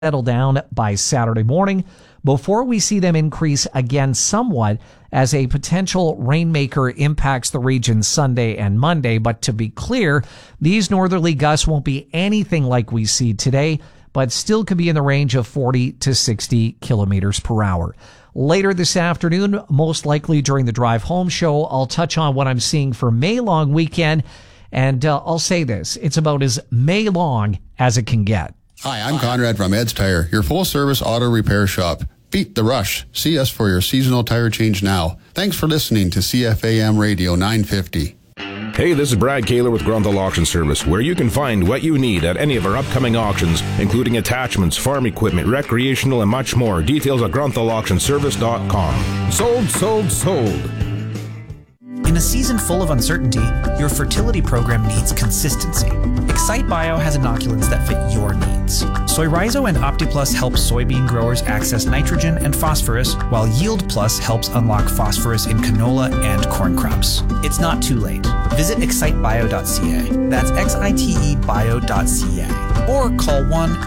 settle down by Saturday morning before we see them increase again somewhat as a potential rainmaker impacts the region Sunday and Monday. But to be clear, these northerly gusts won't be anything like we see today, but still could be in the range of 40 to 60 kilometers per hour. Later this afternoon, most likely during the drive home show, I'll touch on what I'm seeing for May long weekend. And I'll say this, it's about as May long as it can get. Hi, I'm Conrad from Ed's Tire, your full-service auto repair shop. Beat the rush. See us for your seasonal tire change now. Thanks for listening to CFAM Radio 950. Hey, this is Brad Kaler with Grunthal Auction Service, where you can find what you need at any of our upcoming auctions, including attachments, farm equipment, recreational, and much more. Details at grunthauauctionservice.com. Sold, sold, sold. In a season full of uncertainty, your fertility program needs consistency. Excite Bio has inoculants that fit your needs. Soy Rhizo and OptiPlus help soybean growers access nitrogen and phosphorus, while Yield Plus helps unlock phosphorus in canola and corn crops. It's not too late. Visit excitebio.ca. That's XITEbio.ca. Or call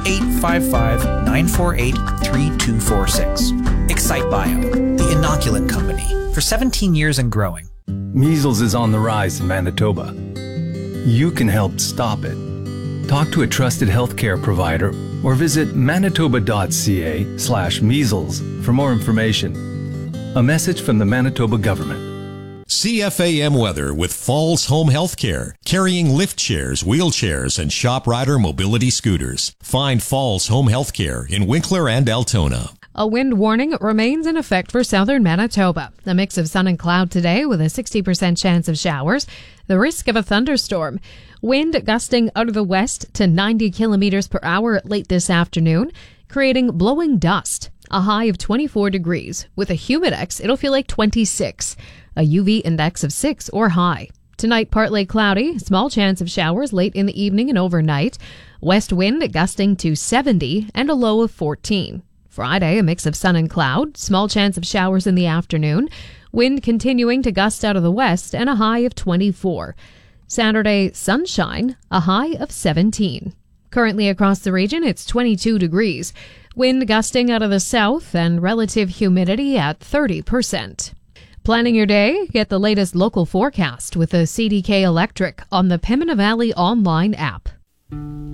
1-855-948-3246. Excite Bio, the inoculant company, for 17 years and growing. Measles is on the rise in Manitoba. You can help stop it. Talk to a trusted healthcare provider or visit manitoba.ca/measles for more information. A message from the Manitoba government. CFAM weather with Falls Home Healthcare, carrying lift chairs, wheelchairs, and ShopRider mobility scooters. Find Falls Home Healthcare in Winkler and Altona. A wind warning remains in effect for southern Manitoba. A mix of sun and cloud today with a 60% chance of showers. The risk of a thunderstorm. Wind gusting out of the west to 90 kilometers per hour late this afternoon, creating blowing dust. A high of 24 degrees. With a humidex, it'll feel like 26. A UV index of 6 or high. Tonight, partly cloudy. Small chance of showers late in the evening and overnight. West wind gusting to 70 and a low of 14. Friday, a mix of sun and cloud, small chance of showers in the afternoon, wind continuing to gust out of the west and a high of 24. Saturday, sunshine, a high of 17. Currently across the region, it's 22 degrees. Wind gusting out of the south and relative humidity at 30%. Planning your day? Get the latest local forecast with the CDK Electric on the Pembina Valley online app.